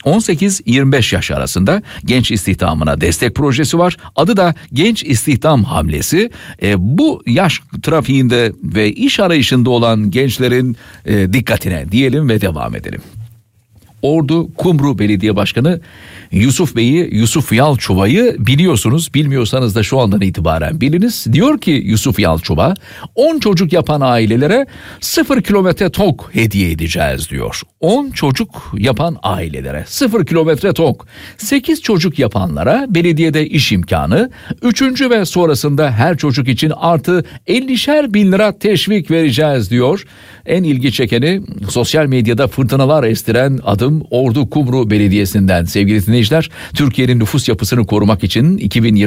18-25 yaş arasında genç istihdamına destek projesi var. Adı da Genç İstihdam Hamlesi. Bu yaş trafiğinde ve iş arayışında olan gençlerin dikkatine diyelim ve devam edelim. Ordu Kumru Belediye Başkanı Yusuf Yalçuva'yı biliyorsunuz. Bilmiyorsanız da şu andan itibaren biliniz. Diyor ki Yusuf Yalçuva, 10 çocuk yapan ailelere 0 kilometre TOG hediye edeceğiz diyor. 10 çocuk yapan ailelere 0 kilometre TOG, 8 çocuk yapanlara belediyede iş imkanı, 3. ve sonrasında her çocuk için artı 50'şer bin lira teşvik vereceğiz diyor. En ilgi çekeni, sosyal medyada fırtınalar estiren adım Ordu Kumru Belediyesi'nden sevgili dinleyiciler. Türkiye'nin nüfus yapısını korumak için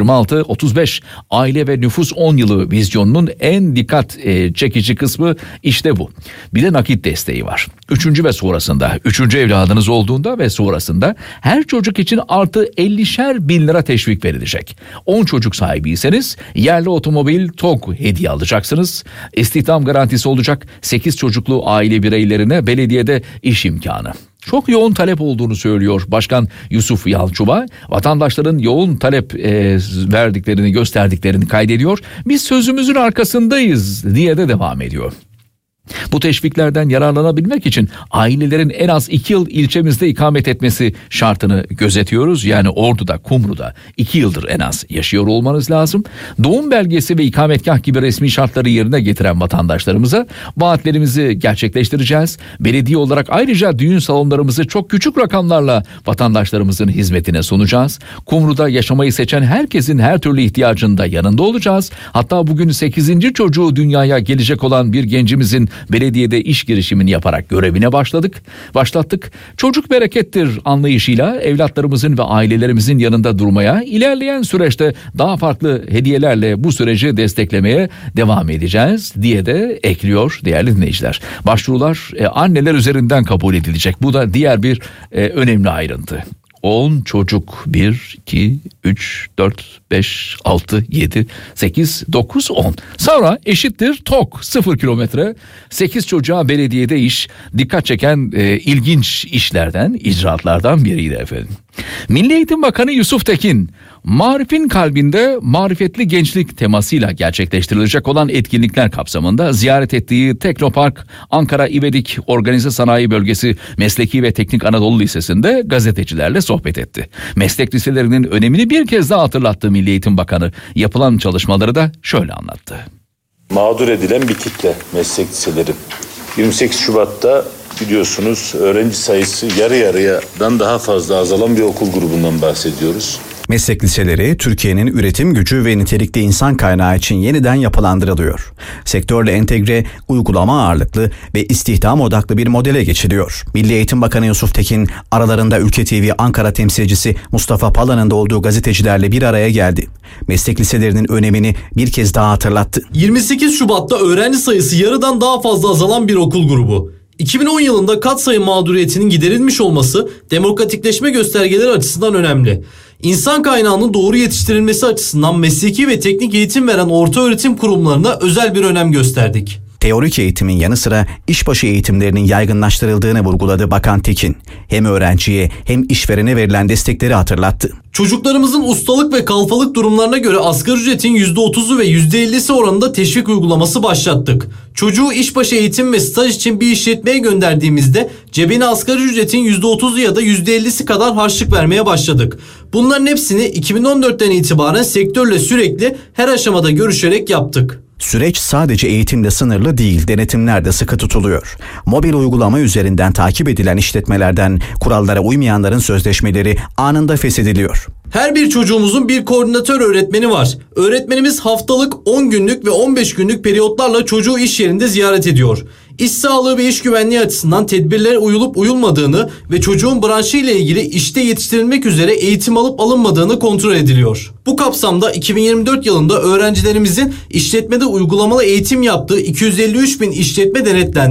2026-35 aile ve nüfus 10 yılı vizyonunun en dikkat çekici kısmı işte bu. Bir de nakit desteği var. 3. ve sonrasında, 3. evladınız olduğunda ve sonrasında her çocuk için artı 50'şer bin lira teşvik verilecek. 10 çocuk sahibiyseniz yerli otomobil TOG hediye alacaksınız. İstihdam garantisi olacak. 8 çocuklu aile bireylerine belediyede iş imkanı. Çok yoğun talep olduğunu söylüyor Başkan Yusuf Yalçuva. Vatandaşların yoğun talep verdiklerini, gösterdiklerini kaydediyor. Biz sözümüzün arkasındayız diye de devam ediyor. Bu teşviklerden yararlanabilmek için ailelerin en az 2 yıl ilçemizde ikamet etmesi şartını gözetiyoruz. Yani Ordu'da, Kumru'da 2 yıldır en az yaşıyor olmanız lazım. Doğum belgesi ve ikametgah gibi resmi şartları yerine getiren vatandaşlarımıza vaatlerimizi gerçekleştireceğiz. Belediye olarak ayrıca düğün salonlarımızı çok küçük rakamlarla vatandaşlarımızın hizmetine sunacağız. Kumru'da yaşamayı seçen herkesin her türlü ihtiyacında yanında olacağız. Hatta bugün 8. çocuğu dünyaya gelecek olan bir gencimizin belediyede iş girişimini yaparak görevine başlattık. Çocuk berekettir anlayışıyla evlatlarımızın ve ailelerimizin yanında durmaya, ilerleyen süreçte daha farklı hediyelerle bu süreci desteklemeye devam edeceğiz diye de ekliyor değerli dinleyiciler. Başvurular anneler üzerinden kabul edilecek. Bu da diğer bir önemli ayrıntı. 10 çocuk 1, 2, 3, 4, 5, 6, 7, 8, 9, 10. Sonra eşittir TOG 0 kilometre. 8 çocuğa belediyede iş, dikkat çeken ilginç işlerden, icraatlardan biriydi efendim. Milli Eğitim Bakanı Yusuf Tekin, Marif'in kalbinde marifetli gençlik temasıyla gerçekleştirilecek olan etkinlikler kapsamında ziyaret ettiği Teknopark Ankara İvedik Organize Sanayi Bölgesi Mesleki ve Teknik Anadolu Lisesi'nde gazetecilerle sohbet etti. Meslek liselerinin önemini bir kez daha hatırlattı Milli Eğitim Bakanı. Yapılan çalışmaları da şöyle anlattı. Mağdur edilen bir kitle meslek liseleri. 28 Şubat'ta biliyorsunuz öğrenci sayısı yarı yarıyadan daha fazla azalan bir okul grubundan bahsediyoruz. Meslek liseleri Türkiye'nin üretim gücü ve nitelikli insan kaynağı için yeniden yapılandırılıyor. Sektörle entegre, uygulama ağırlıklı ve istihdam odaklı bir modele geçiliyor. Milli Eğitim Bakanı Yusuf Tekin aralarında Ülke TV Ankara temsilcisi Mustafa Pala'nın da olduğu gazetecilerle bir araya geldi. Meslek liselerinin önemini bir kez daha hatırlattı. 28 Şubat'ta öğrenci sayısı yarıdan daha fazla azalan bir okul grubu. 2010 yılında katsayı mağduriyetinin giderilmiş olması demokratikleşme göstergeleri açısından önemli. İnsan kaynağının doğru yetiştirilmesi açısından mesleki ve teknik eğitim veren ortaöğretim kurumlarına özel bir önem gösterdik. Teorik eğitimin yanı sıra işbaşı eğitimlerinin yaygınlaştırıldığını vurguladı Bakan Tekin. Hem öğrenciye hem işverene verilen destekleri hatırlattı. Çocuklarımızın ustalık ve kalfalık durumlarına göre asgari ücretin %30'u ve %50'si oranında teşvik uygulaması başlattık. Çocuğu işbaşı eğitim ve staj için bir işletmeye gönderdiğimizde cebine asgari ücretin %30'u ya da %50'si kadar harçlık vermeye başladık. Bunların hepsini 2014'ten itibaren sektörle sürekli her aşamada görüşerek yaptık. Süreç sadece eğitimle sınırlı değil, denetimler de sıkı tutuluyor. Mobil uygulama üzerinden takip edilen işletmelerden kurallara uymayanların sözleşmeleri anında feshediliyor. Her bir çocuğumuzun bir koordinatör öğretmeni var. Öğretmenimiz haftalık 10 günlük ve 15 günlük periyotlarla çocuğu iş yerinde ziyaret ediyor. İş sağlığı ve iş güvenliği açısından tedbirlere uyulup uyulmadığını ve çocuğun branşı ile ilgili işte yetiştirilmek üzere eğitim alıp alınmadığını kontrol ediliyor. Bu kapsamda 2024 yılında öğrencilerimizin işletmede uygulamalı eğitim yaptığı 253 bin işletme denetlendi.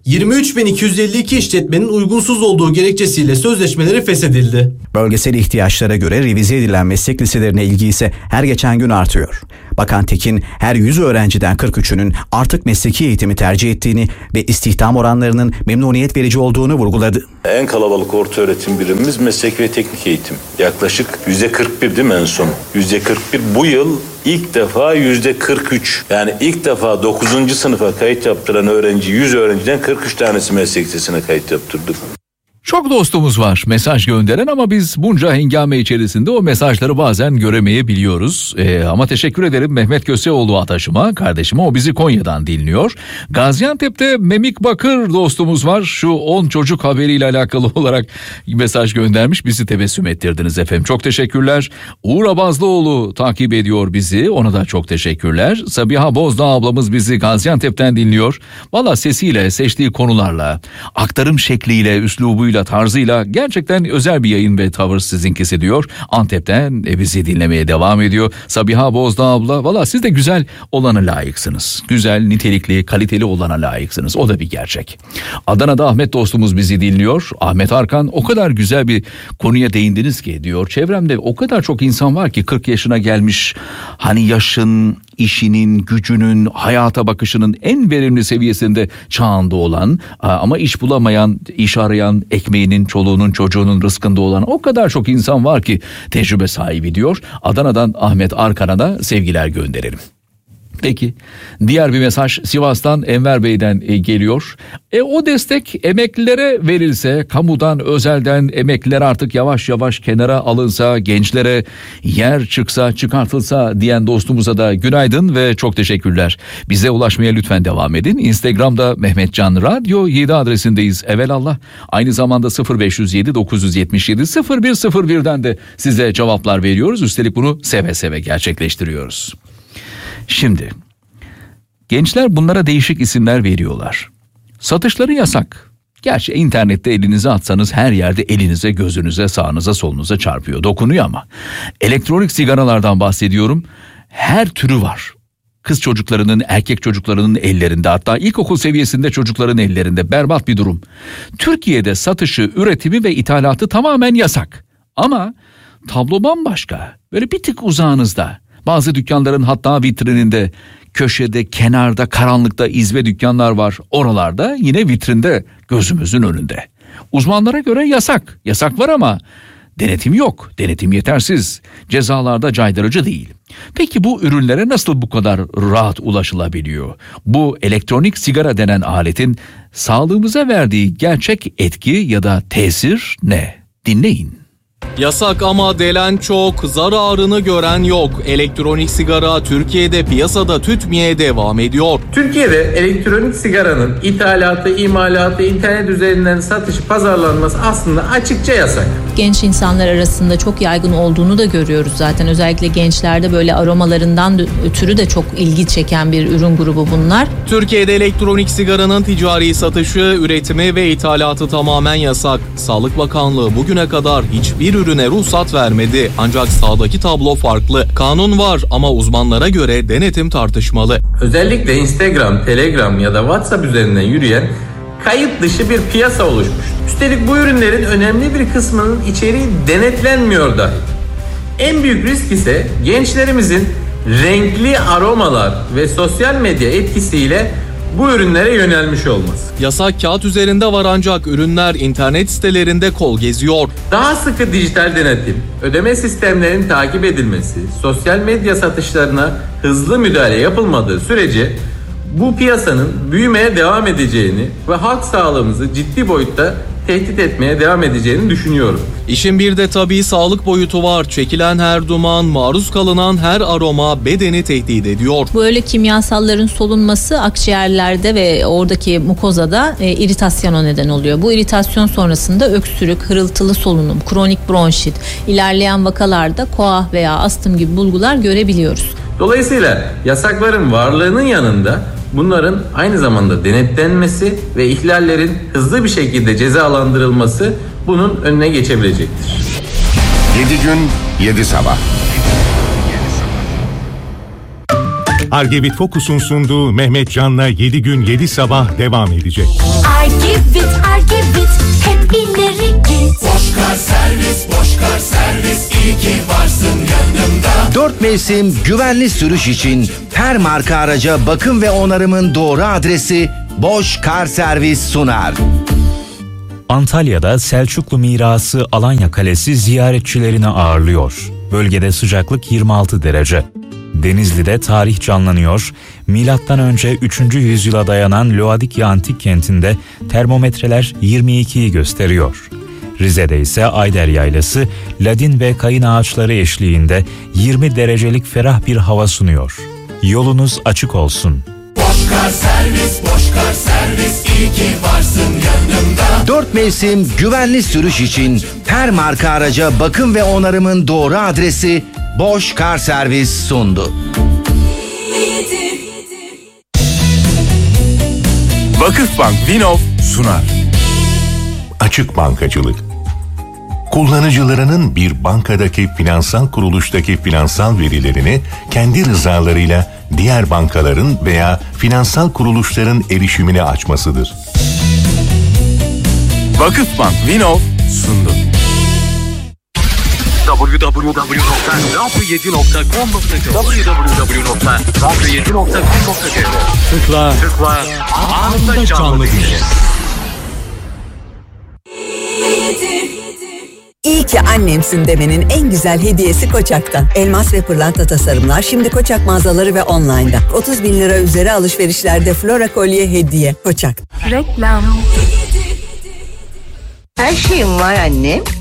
23.252 işletmenin uygunsuz olduğu gerekçesiyle sözleşmeleri feshedildi. Bölgesel ihtiyaçlara göre revize edilen meslek liselerine ilgi ise her geçen gün artıyor. Bakan Tekin her 100 öğrenciden 43'ünün artık mesleki eğitimi tercih ettiğini ve istihdam oranlarının memnuniyet verici olduğunu vurguladı. En kalabalık ortaöğretim birimimiz meslek ve teknik eğitim. Yaklaşık %41 değil mi en son? %41 bu yıl ilk defa %43. Yani ilk defa 9. sınıfa kayıt yaptıran öğrenci 100 öğrenciden 43 tanesi meslek lisesine kayıt yaptırdık. Çok dostumuz var mesaj gönderen ama biz bunca hengame içerisinde o mesajları bazen göremeyebiliyoruz. Ama teşekkür ederim Mehmet Köseoğlu ataşıma, kardeşime, o bizi Konya'dan dinliyor. Gaziantep'te Memik Bakır dostumuz var. Şu 10 çocuk haberiyle alakalı olarak mesaj göndermiş. Bizi tebessüm ettirdiniz efendim. Çok teşekkürler. Uğur Abazlıoğlu takip ediyor bizi. Ona da çok teşekkürler. Sabiha Bozdağ ablamız bizi Gaziantep'ten dinliyor. Valla sesiyle, seçtiği konularla, aktarım şekliyle, üslubuyla, tarzıyla gerçekten özel bir yayın ve tavır sizinkisi diyor. Antep'ten bizi dinlemeye devam ediyor. Sabiha Bozdağ abla, valla siz de güzel olana layıksınız. Güzel, nitelikli, kaliteli olana layıksınız. O da bir gerçek. Adana'da Ahmet dostumuz bizi dinliyor. Ahmet Arkan, o kadar güzel bir konuya değindiniz ki diyor. Çevremde o kadar çok insan var ki 40 yaşına gelmiş, hani yaşın, işinin, gücünün, hayata bakışının en verimli seviyesinde, çağında olan ama iş bulamayan, iş arayan, ekmeğinin, çoluğunun, çocuğunun rızkında olan o kadar çok insan var ki tecrübe sahibi diyor. Adana'dan Ahmet Arkan'a da sevgiler gönderelim. Peki, diğer bir mesaj Sivas'tan Enver Bey'den geliyor. O destek emeklilere verilse, kamudan, özelden emekliler artık yavaş yavaş kenara alınsa, gençlere yer çıksa, çıkartılsa diyen dostumuza da günaydın ve çok teşekkürler. Bize ulaşmaya lütfen devam edin. Instagram'da Mehmetcan Radyo 7 adresindeyiz evelallah. Aynı zamanda 0507 977 0101'den de size cevaplar veriyoruz. Üstelik bunu seve seve gerçekleştiriyoruz. Şimdi gençler bunlara değişik isimler veriyorlar. Satışları yasak. Gerçi internette elinize atsanız her yerde elinize, gözünüze, sağınıza, solunuza çarpıyor, dokunuyor ama. Elektronik sigaralardan bahsediyorum. Her türü var. Kız çocuklarının, erkek çocuklarının ellerinde, hatta ilkokul seviyesinde çocukların ellerinde, berbat bir durum. Türkiye'de satışı, üretimi ve ithalatı tamamen yasak. Ama tablo bambaşka. Böyle bir tık uzağınızda. Bazı dükkanların hatta vitrininde, köşede, kenarda, karanlıkta izbe dükkanlar var. Oralarda yine vitrinde, gözümüzün önünde. Uzmanlara göre yasak. Yasak var ama denetim yok. Denetim yetersiz. Cezalarda caydırıcı değil. Peki bu ürünlere nasıl bu kadar rahat ulaşılabiliyor? Bu elektronik sigara denen aletin sağlığımıza verdiği gerçek etki ya da tesir ne? Dinleyin. Yasak ama delen çok, zararını gören yok. Elektronik sigara Türkiye'de piyasada tütmeye devam ediyor. Türkiye'de elektronik sigaranın ithalatı, imalatı, internet üzerinden satışı, pazarlanması aslında açıkça yasak. Genç insanlar arasında çok yaygın olduğunu da görüyoruz zaten. Özellikle gençlerde böyle aromalarından ötürü de çok ilgi çeken bir ürün grubu bunlar. Türkiye'de elektronik sigaranın ticari satışı, üretimi ve ithalatı tamamen yasak. Sağlık Bakanlığı bugüne kadar hiçbir ürüne ruhsat vermedi. Ancak sahadaki tablo farklı. Kanun var ama uzmanlara göre denetim tartışmalı. Özellikle Instagram, Telegram ya da WhatsApp üzerinden yürüyen kayıt dışı bir piyasa oluşmuş. Üstelik bu ürünlerin önemli bir kısmının içeriği denetlenmiyor dahi. En büyük risk ise gençlerimizin renkli aromalar ve sosyal medya etkisiyle bu ürünlere yönelmiş olması. Yasak kağıt üzerinde var ancak ürünler internet sitelerinde kol geziyor. Daha sıkı dijital denetim, ödeme sistemlerinin takip edilmesi, sosyal medya satışlarına hızlı müdahale yapılmadığı sürece bu piyasanın büyümeye devam edeceğini ve halk sağlığımızı ciddi boyutta tehdit etmeye devam edeceğini düşünüyorum. İşin bir de tabii sağlık boyutu var. Çekilen her duman, maruz kalınan her aroma bedeni tehdit ediyor. Böyle kimyasalların solunması akciğerlerde ve oradaki mukozada iritasyona neden oluyor. Bu iritasyon sonrasında öksürük, hırıltılı solunum, kronik bronşit, ilerleyen vakalarda koah veya astım gibi bulgular görebiliyoruz. Dolayısıyla yasakların varlığının yanında bunların aynı zamanda denetlenmesi ve ihlallerin hızlı bir şekilde cezalandırılması bunun önüne geçebilecektir. 7 gün 7 sabah. Argevit Focus'un sunduğu Mehmet Can'la 7 gün 7 sabah devam edecek. Ergivit hep ileri git. Boşkar servis iyi ki varsın yanımda. 4 mevsim güvenli sürüş için her marka araca bakım ve onarımın doğru adresi Boş Kar Servis sunar. Antalya'da Selçuklu mirası Alanya Kalesi ziyaretçilerini ağırlıyor. Bölgede sıcaklık 26 derece. Denizli'de tarih canlanıyor. Milattan önce 3. yüzyıla dayanan Laodikya Antik Kenti'nde termometreler 22'yi gösteriyor. Rize'de ise Ayder Yaylası, ladin ve kayın ağaçları eşliğinde 20 derecelik ferah bir hava sunuyor. Yolunuz açık olsun. Boşkar servis iyi ki varsın yanımda. 4 mevsim güvenli sürüş için her marka araca bakım ve onarımın doğru adresi Boş Kar Servis sundu. Vakıfbank Vinov sunar. Açık bankacılık. Kullanıcılarının bir bankadaki finansal kuruluştaki finansal verilerini kendi rızalarıyla diğer bankaların veya finansal kuruluşların erişimine açmasıdır. Vakıfbank Vinov sundu. Tıkla anında canlı dinle. İyi ki annemsin demenin en güzel hediyesi Koçak'tan. Elmas ve pırlanta tasarımlar şimdi Koçak mağazaları ve online'da. 30 bin lira üzeri alışverişlerde Flora kolye hediye. Koçak. Reklam. Her şeyim var annem.